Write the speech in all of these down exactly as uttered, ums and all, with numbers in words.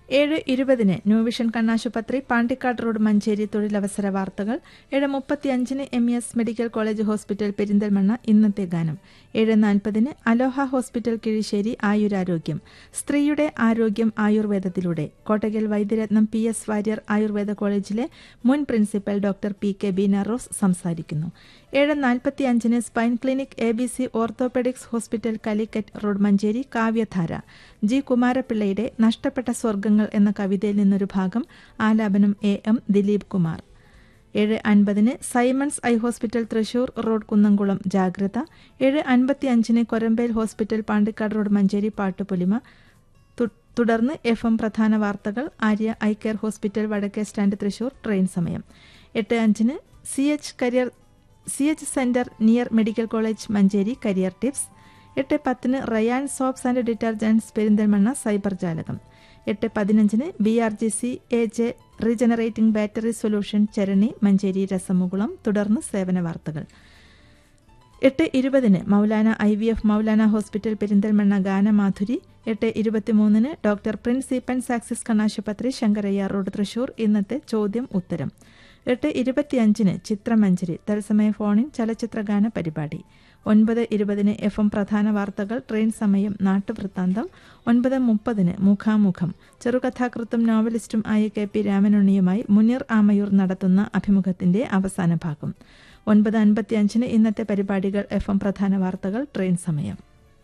ഏഴ് ഇരുപതിന് new vision കണ്ണാശുപത്രി പാണ്ടിക്കാട് റോഡ് മഞ്ചേരി തൊഴിലവസര വാർത്തകൾ. ഏഴ് മുപ്പത്തിയഞ്ചിന് M E S medical college hospital Perinthalmanna ഇന്നത്തെ ഗാനം. ഏഴ് നാൽപ്പതിന് അലോഹ ഹോസ്പിറ്റൽ കിഴിശ്ശേരി ആയുരാരോഗ്യം, സ്ത്രീയുടെ ആരോഗ്യം ആയുർവേദത്തിലൂടെ. കോട്ടയ്ക്കൽ വൈദ്യരത്നം പി എസ് വാര്യർ ആയുർവേദ കോളേജിലെ മുൻ principal doctor P K Beena rose സംസാരിക്കുന്നു. ഏഴ് നാൽപ്പത്തിയഞ്ചിന് spine clinic A B C orthopaedics hospital Calicut road Manjeri കാവ്യധാര, ജി കുമാരപിള്ളയുടെ നഷ്ടപ്പെട്ട സ്വർഗങ്ങൾ എന്ന കവിതയിൽ നിന്നൊരു ഭാഗം. ആലാപനം എ എം ദിലീപ് കുമാർ. ഏഴ് അൻപതിന് Symons eye hospital Thrissur road Kunnamkulam ജാഗ്രത. ഏഴ് അൻപത്തിയഞ്ചിന് കൊരമ്പേൽ ഹോസ്പിറ്റൽ പാണ്ടിക്കാട് റോഡ് മഞ്ചേരി പാട്ടുപൊലിമ. തുടർന്ന് എഫ് എം പ്രധാന വാർത്തകൾ. ആര്യ ഐ കെയർ ഹോസ്പിറ്റൽ വടക്കേ സ്റ്റാൻഡ് തൃശൂർ ട്രെയിൻ സമയം. എട്ട് അഞ്ചിന് C H career C H centre near medical college Manjeri career tips. എട്ട് പത്തിന് Ryan soaps and ഡിറ്റർജൻറ്റ്സ് Perinthalmanna cyber ജാലകം. എട്ട് പതിനഞ്ചിന് B R G C A J regenerating battery solution Charani Manjeri രസമുകുളം. തുടർന്ന് സേവന വാർത്തകൾ. എട്ട് ഇരുപതിന് Maulana I V F Maulana hospital Perinthalmanna ഗാനമാധുരി. എട്ട് ഇരുപത്തിമൂന്നിന് ഡോക്ടർ പ്രിൻസ് ഈപ്പൻസ് ആക്സിസ് കണ്ണാശുപത്രി ശങ്കരയ്യ റോഡ് തൃശൂർ ഇന്നത്തെ ചോദ്യം ഉത്തരം. എട്ട് ഇരുപത്തിയഞ്ചിന് ചിത്രമഞ്ജരി തത്സമയ ഫോണിൻ ചലച്ചിത്രഗാന പരിപാടി. ഒൻപത് ഇരുപതിന് എഫ് എം പ്രധാന വാർത്തകൾ ട്രെയിൻ സമയം നാട്ടുവൃത്താന്തം. ഒൻപത് മുപ്പതിന് മുഖാമുഖം ചെറുകഥാകൃത്തും നോവലിസ്റ്റും ആയ കെ പി രാമനുണ്ണിയുമായി മുനീർ ആമയൂർ നടത്തുന്ന അഭിമുഖത്തിന്റെ അവസാന ഭാഗം. ഒൻപത് അൻപത്തിയഞ്ചിന് ഇന്നത്തെ പരിപാടികൾ എഫ് എം പ്രധാന വാർത്തകൾ ട്രെയിൻ സമയം.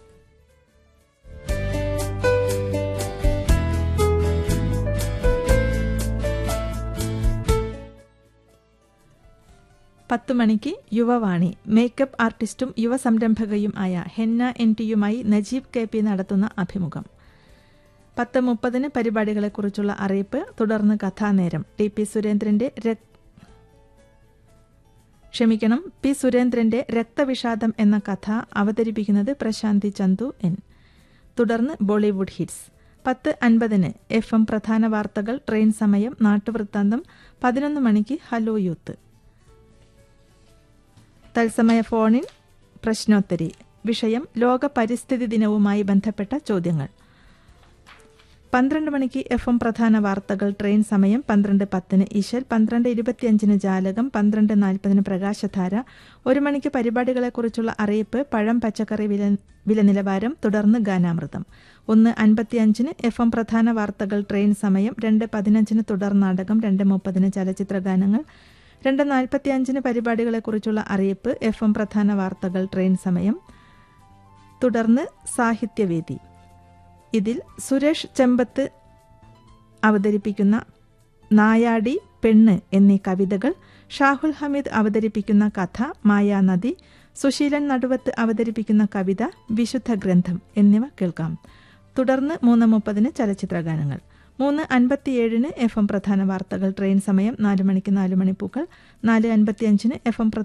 പത്ത് മണിക്ക് യുവവാണി മേക്കപ്പ് ആർട്ടിസ്റ്റും യുവ സംരംഭകയും ആയ henna N ടിയുമായി Najeeb K P നടത്തുന്ന അഭിമുഖം. പത്ത് മുപ്പതിന് പരിപാടികളെക്കുറിച്ചുള്ള അറിയിപ്പ്. തുടർന്ന് കഥാനേരം. ടി പി സുരേന്ദ്രന്റെ ക്ഷമിക്കണം പി സുരേന്ദ്രന്റെ രക്തവിഷാദം എന്ന കഥ അവതരിപ്പിക്കുന്നത് പ്രശാന്തി ചന്തു എൻ. തുടർന്ന് ബോളിവുഡ് ഹിറ്റ്സ്. പത്ത് അൻപതിന് എഫ് എം പ്രധാന വാർത്തകൾ ട്രെയിൻ സമയം നാട്ടുവൃത്താന്തം. പതിനൊന്ന് മണിക്ക് ഹലോ യൂത്ത് തത്സമയ ഫോണിൻ പ്രശ്നോത്തരി. വിഷയം ലോക പരിസ്ഥിതി ദിനവുമായി ബന്ധപ്പെട്ട ചോദ്യങ്ങൾ. പന്ത്രണ്ട് മണിക്ക് എഫ് എം പ്രധാന വാർത്തകൾ ട്രെയിൻ സമയം. പന്ത്രണ്ട് പത്തിന് ഇശൽ. പന്ത്രണ്ട് ഇരുപത്തിയഞ്ചിന് ജാലകം. പന്ത്രണ്ട് നാൽപ്പതിന് പ്രകാശധാര. ഒരു മണിക്ക് പരിപാടികളെക്കുറിച്ചുള്ള അറിയിപ്പ്. പഴം പച്ചക്കറി വില വില നിലവാരം. തുടർന്ന് ഗാനാമൃതം. ഒന്ന് അൻപത്തിയഞ്ചിന് എഫ് എം പ്രധാന വാർത്തകൾ ട്രെയിൻ സമയം. രണ്ട് പതിനഞ്ചിന് തുടർ നാടകം. രണ്ട് മുപ്പതിന് ചലച്ചിത്ര ഗാനങ്ങൾ. രണ്ട് നാൽപ്പത്തിയഞ്ചിന് പരിപാടികളെക്കുറിച്ചുള്ള അറിയിപ്പ്. എഫ് എം പ്രധാന വാർത്തകൾ ട്രെയിൻ സമയം. തുടർന്ന് സാഹിത്യവേദി. ഇതിൽ സുരേഷ് ചെമ്പത്ത് അവതരിപ്പിക്കുന്ന നായാടി, പെണ്ണ് എന്നീ കവിതകൾ, ഷാഹുൽ ഹമീദ് അവതരിപ്പിക്കുന്ന കഥ മായാനദി, സുശീലൻ നടുവത്ത് അവതരിപ്പിക്കുന്ന കവിത വിശുദ്ധ ഗ്രന്ഥം എന്നിവ കേൾക്കാം. തുടർന്ന് മൂന്ന് മുപ്പതിന് ചലച്ചിത്രഗാനങ്ങൾ. മൂന്ന് അൻപത്തിയേഴിന് എഫ് എം പ്രധാന വാർത്തകൾ ട്രെയിൻ സമയം. നാല് മണിക്ക് നാല് മണിപ്പൂക്കൾ. നാല് അൻപത്തിയഞ്ചിന് എഫ് എം